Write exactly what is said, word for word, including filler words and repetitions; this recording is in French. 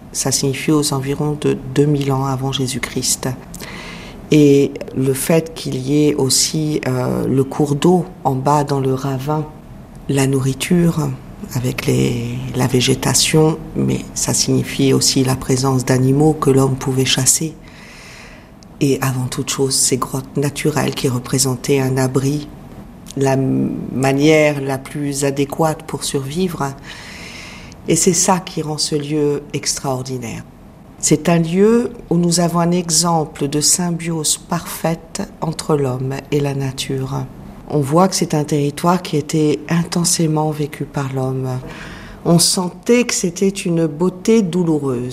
Ça signifie aux environs de deux mille ans avant Jésus-Christ. Et le fait qu'il y ait aussi euh, le cours d'eau en bas dans le ravin, la nourriture avec les, la végétation, mais ça signifie aussi la présence d'animaux que l'homme pouvait chasser. Et avant toute chose, ces grottes naturelles qui représentaient un abri, la manière la plus adéquate pour survivre. Et c'est ça qui rend ce lieu extraordinaire. C'est un lieu où nous avons un exemple de symbiose parfaite entre l'homme et la nature. On voit que c'est un territoire qui était intensément vécu par l'homme. On sentait que c'était une beauté douloureuse.